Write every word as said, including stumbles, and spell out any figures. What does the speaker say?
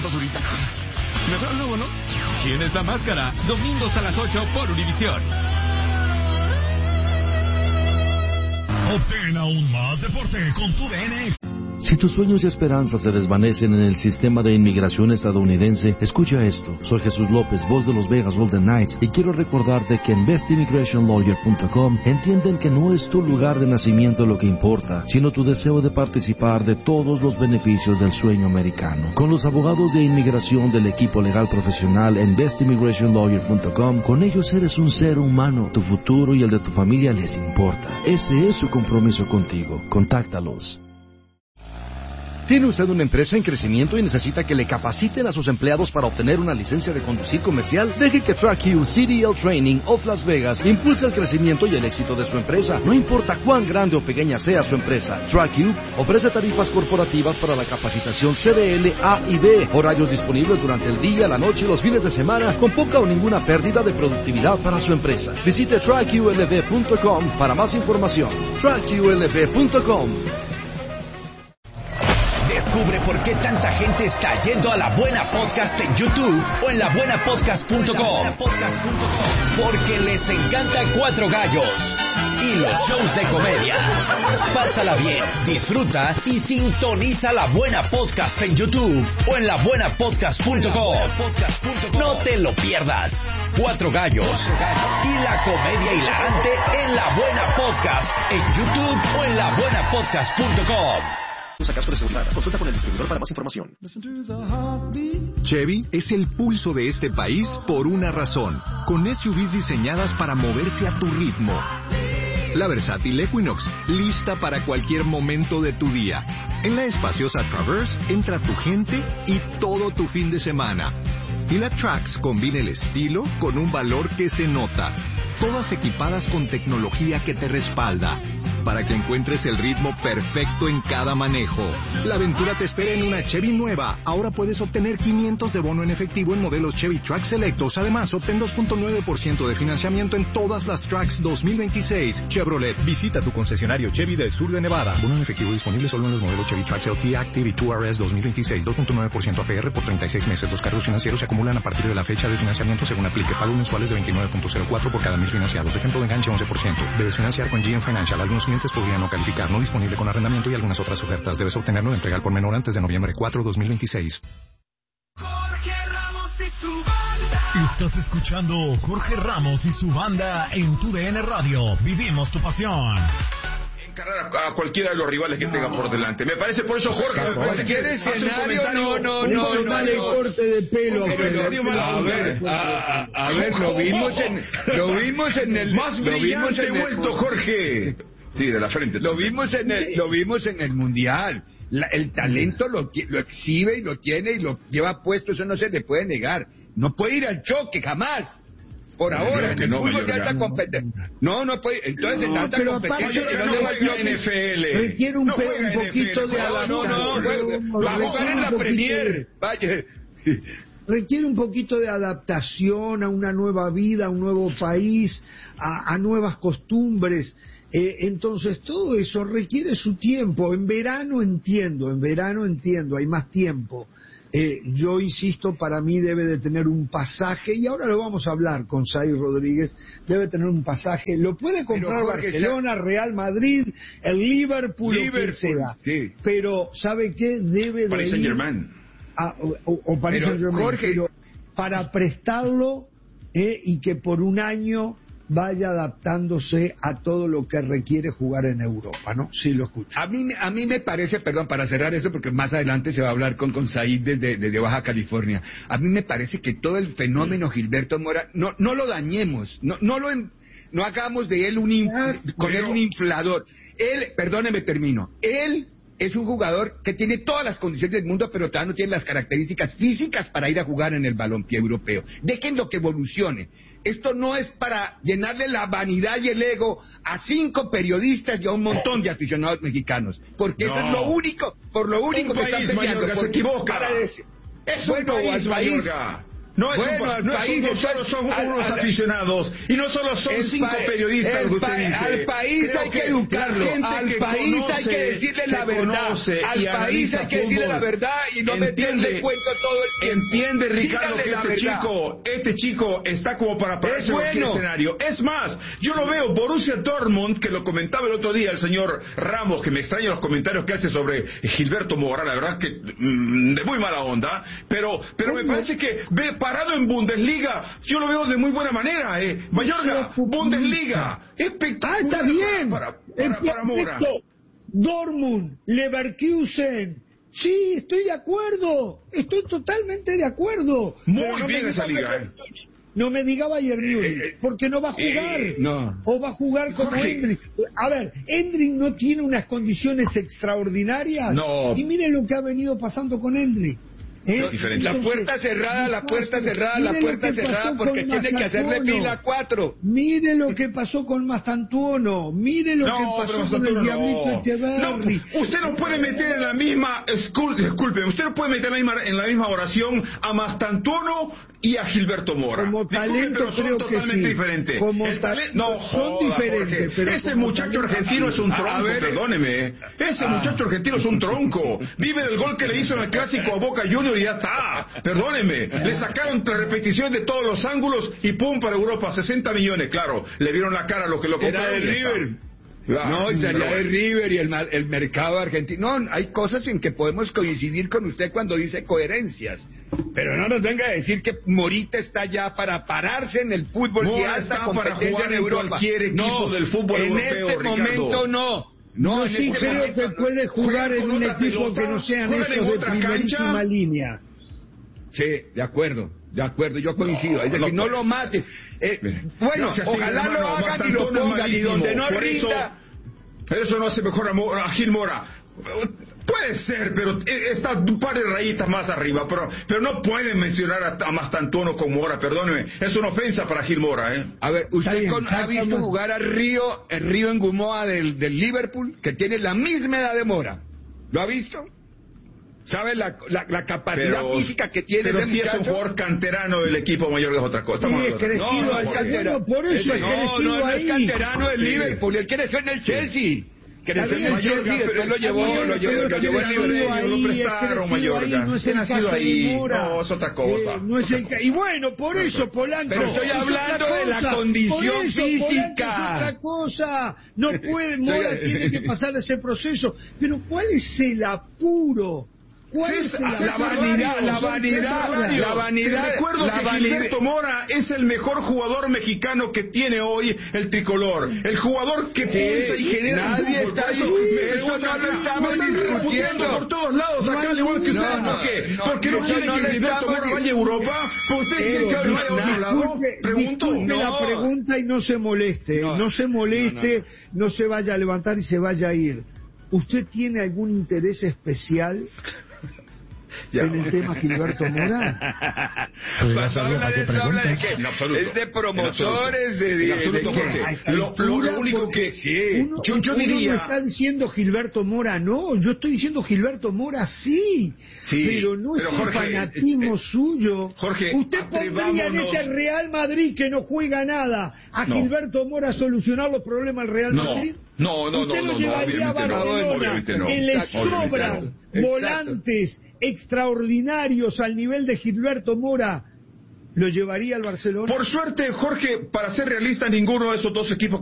basurita. Mejor luego, ¿no? ¿Quién es la máscara? Domingos a las ocho por Univisión. Obtén aún más deporte con tu D N. Si tus sueños y esperanzas se desvanecen en el sistema de inmigración estadounidense, escucha esto. Soy Jesús López, voz de los Vegas Golden Knights, y quiero recordarte que en best immigration lawyer punto com entienden que no es tu lugar de nacimiento lo que importa, sino tu deseo de participar de todos los beneficios del sueño americano. Con los abogados de inmigración del equipo legal profesional en best immigration lawyer punto com, con ellos eres un ser humano. Tu futuro y el de tu familia les importa. Ese es su compromiso contigo. Contáctalos. ¿Tiene usted una empresa en crecimiento y necesita que le capaciten a sus empleados para obtener una licencia de conducir comercial? Deje que TrackU C D L Training of Las Vegas impulse el crecimiento y el éxito de su empresa. No importa cuán grande o pequeña sea su empresa, TrackU ofrece tarifas corporativas para la capacitación C D L A y B, horarios disponibles durante el día, la noche y los fines de semana, con poca o ninguna pérdida de productividad para su empresa. Visite track U L V punto com para más información. track U L V punto com. Descubre por qué tanta gente está yendo a La Buena Podcast en YouTube o en la buena podcast punto com. Porque les encanta Cuatro Gallos y los shows de comedia. Pásala bien, disfruta y sintoniza La Buena Podcast en YouTube o en la buena podcast punto com. No te lo pierdas. Cuatro Gallos y la comedia hilarante en La Buena Podcast en YouTube o en la buena podcast punto com. Usa casco de seguridad. Consulta con el distribuidor para más información. Chevy es el pulso de este país por una razón. Con S U Vs diseñadas para moverse a tu ritmo. La versátil Equinox, lista para cualquier momento de tu día. En la espaciosa Traverse entra tu gente y todo tu fin de semana. Y la Trax combina el estilo con un valor que se nota. Todas equipadas con tecnología que te respalda, para que encuentres el ritmo perfecto en cada manejo. La aventura te espera en una Chevy nueva. Ahora puedes obtener quinientos de bono en efectivo en modelos Chevy Trax selectos. Además, obtén dos punto nueve por ciento de financiamiento en todas las Trax dos mil veintiséis. Chevrolet, visita tu concesionario Chevy del sur de Nevada. Bono en efectivo disponible solo en los modelos Chevy Trax L T Active y dos R S dos mil veintiséis. dos punto nueve por ciento A P R por treinta y seis meses. Los cargos financieros se acumulan a partir de la fecha de financiamiento según aplique. Pagos mensuales de veintinueve punto cero cuatro por cada mil financiados. Ejemplo de enganche once por ciento. Debes financiar con G M Financial. Algunos clientes podrían no calificar. No disponible con arrendamiento y algunas otras ofertas. Debes obtenerlo de entrega al por menor antes de noviembre cuatro, dos mil veintiséis. Jorge Ramos y su banda. Estás escuchando Jorge Ramos y su banda en tu D N Radio. Vivimos tu pasión. Encarar a, a cualquiera de los rivales que no. tengan por delante. Me parece por eso, Jorge. Me parece que ¿Quieres escenario? No, no, no. No, no, no. corte de pelo. A ver, a, a, a ver, lo vimos en, lo vimos en el, más brillante vuelto, Jorge. Sí, de la frente. Lo vimos en el, lo vimos en el mundial. La, el talento lo, lo exhibe y lo tiene y lo lleva puesto. Eso no se le puede negar. No puede ir al choque jamás. Por no, ahora, en el no, fútbol de alta competencia. No, no puede. Entonces, no, en alta competencia. No, no juega N F L. Requiere un, no pe, un poquito N F L, de adaptación. No, no, no. Va a jugar en la Premier. Vaya. Requiere un poquito de adaptación a una nueva vida, a un nuevo país, a, a nuevas costumbres. Eh, entonces, todo eso requiere su tiempo. En verano entiendo, en verano entiendo, hay más tiempo. Eh, yo insisto, para mí debe de tener un pasaje, y ahora lo vamos a hablar con Said Rodríguez, debe tener un pasaje, lo puede comprar pero, Barcelona, sea... Real Madrid, el Liverpool, Liverpool lo que sea, sí. Pero ¿sabe qué? Debe Paris de ir Saint-Germain. A, o, o Paris Saint-Germain, pero para prestarlo eh, y que por un año vaya adaptándose a todo lo que requiere jugar en Europa, ¿no? Sí, lo escucho. A mí, a mí me parece, perdón, para cerrar esto, porque más adelante se va a hablar con, con Said desde, desde Baja California, a mí me parece que todo el fenómeno Gilberto Mora, no, no lo dañemos, no, no lo... no hagamos de él un, in, con él un inflador. Él, perdóneme, termino, él es un jugador que tiene todas las condiciones del mundo, pero todavía no tiene las características físicas para ir a jugar en el balompié europeo. Déjenlo que evolucione. Esto no es para llenarle la vanidad y el ego a cinco periodistas y a un montón de aficionados mexicanos, porque no. Eso es lo único, por lo único un que país, están peleando. Mayorga, se equivoca. Para decir, es bueno, un país, al país, Mayorga. No es bueno, un, al no país es un, solo son al, unos al, aficionados y no solo son cinco pa, periodistas lo que usted dice. Al país Creo hay que educarlo, al país conoce, hay que decirle la verdad, al país hay que decirle la verdad y no meterle cuento todo el tiempo. Entiende, Ricardo, que este chico, este chico está como para pararse en cualquier escenario. Es más, yo lo veo, Borussia Dortmund, que lo comentaba el otro día el señor Ramos, que me extraña los comentarios que hace sobre Gilberto Mora, la verdad que mmm, de muy mala onda, pero pero me parece que ve parado en Bundesliga, yo lo veo de muy buena manera, eh. Mayorga, Bundesliga, espectacular. Ah, está bien. Para, para, para Mora. Dortmund, Leverkusen. Sí, estoy de acuerdo. Estoy totalmente de acuerdo. Muy no bien esa liga, eh. No me diga Bayern Múnich, eh, eh, porque no va a jugar. Eh, no. O va a jugar como Endrick. A ver, Endrick no tiene unas condiciones extraordinarias. No. Y mire lo que ha venido pasando con Endrick. ¿Eh? No, la puerta cerrada, la puerta cerrada, la puerta cerrada, porque tiene que hacerle pila cuatro. Mire lo que pasó con Mastantuono, mire lo no, que pasó con el Diablito no. Echeverri. No, usted no puede meter en la misma, disculpe, usted no puede meter en la misma, en la misma oración a Mastantuono y a Gilberto Mora. Como talento disculpe, pero creo son totalmente que sí. diferentes. Como el talento no, son joda, diferentes. Pero ese muchacho argentino es un tronco, ver, perdóneme. Ese ah. muchacho argentino es un tronco. Vive del gol que le hizo en el clásico a Boca Juniors y ya está. Perdóneme, le sacaron la repetición de todos los ángulos y pum para Europa, sesenta millones, claro, le vieron la cara a los que lo compraron. Era de River. Ah, no, y salía de River y el, el mercado argentino. No, hay cosas en que podemos coincidir con usted cuando dice coherencias. Pero no nos venga a decir que Morita está ya para pararse en el fútbol y hasta competencia en Europa. En cualquier equipo no, del fútbol en europeo, este Ricardo. momento no. No, no sí este creo momento, que puede jugar en un equipo pelota, que no sean esos de primerísima cancha. línea. Sí, de acuerdo, de acuerdo, yo coincido. No, es decir, no, no lo mate. Eh, bueno, Gracias, ojalá hermano, lo hagan y lo pongan y donde no rinda. Eso, eso no hace mejor a, Mora, a Gil Mora. Puede ser, pero está un par de rayitas más arriba, pero pero no pueden mencionar a, a Mastantuono con Mora, perdóneme. Es una ofensa para Gil Mora, ¿eh? A ver, ¿usted bien, con, ha visto jugar a Río, el Río Ngumoa del, del Liverpool, que tiene la misma edad de Mora? ¿Lo ha visto? ¿Sabe la, la, la capacidad pero, física que tiene pero ese si muchacho? es un jugador canterano del equipo mayor que es otra cosa. Sí, es crecido, no, es canterano. Por eso es no, crecido no, no ahí. es canterano del sí. Liverpool, él creció en el Chelsea. Creció en el Chelsea y después lo llevó, bien, lo llevó, lo llevó en el ahí, lo prestaron, Mayorga. No es el nacido ahí, no, es otra cosa. Eh, no es el, y bueno, por eso, Polanco. Pero estoy hablando de la condición eso, física. Polanco, es otra cosa. No puede, Mora tiene que pasar ese proceso. Pero ¿cuál es el apuro? Es la vanidad, la vanidad, la vanidad. Recuerdo que Gilberto Mora es el mejor jugador mexicano que tiene hoy el tricolor. El jugador que piensa y genera. Nadie está eso, eso no lo estamos discutiendo por todos lados acá, al igual que ustedes. ¿Por qué? Porque no quieren que Gilberto Mora vaya a Europa. ¿Usted quiere que vaya a otro lado? Pregunto. La pregunta y no se moleste, no se moleste, no se vaya a levantar y se vaya a ir. ¿Usted tiene algún interés especial Ya, en el tema Gilberto Mora? Pues habla de, habla de que en absoluto, es de promotores de, de, en absoluto, de, de que, lo, lo, lo único que sí, uno, yo, yo uno diría no está diciendo Gilberto Mora, no, yo estoy diciendo Gilberto Mora sí, sí pero no pero es Jorge, el fanatismo es, es, suyo. Jorge, usted pondría en este Real Madrid que no juega nada a no. Gilberto Mora a solucionar los problemas del Real Madrid. No, no, usted no, lo no, llevaría no, a Barcelona, no, no. que le sobran volantes extraordinarios al nivel de Gilberto Mora, ¿lo llevaría al Barcelona? Por suerte, Jorge, para ser realista, ninguno de esos dos equipos